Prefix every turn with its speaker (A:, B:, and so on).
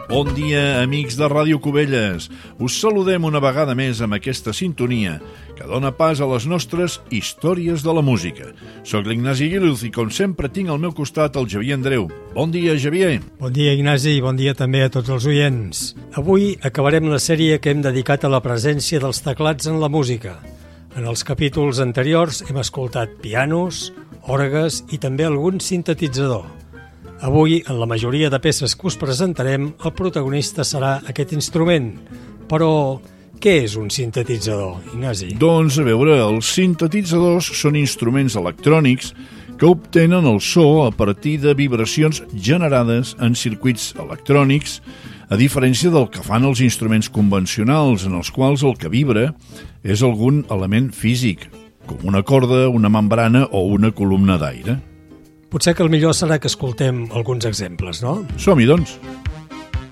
A: Bon dia, amics de Ràdio Cubelles. Us saludem una vegada més amb aquesta sintonia que dona pas a les nostres històries de la música. Soc l'Ignasi Guiluz i, com sempre, tinc al meu costat el Xavier Andreu. Bon dia, Xavier.
B: Bon dia, Ignasi, i bon dia també a tots els oients. Avui acabarem la sèrie que hem dedicat a la presència dels teclats en la música. En els capítols anteriors hem escoltat pianos, orgues i també algun sintetitzador. Avui, en la majoria de peces que us presentarem, el protagonista serà aquest instrument. Però què és un sintetitzador, Ignasi?
A: Doncs, a veure, els sintetitzadors són instruments electrònics que obtenen el so a partir de vibracions generades en circuits electrònics, a diferència del que fan els instruments convencionals, en els quals el que vibra és algun element físic, com una corda, una membrana o una columna d'aire.
B: Potser que el millor serà que escoltem alguns exemples, no?
A: Som-hi, doncs.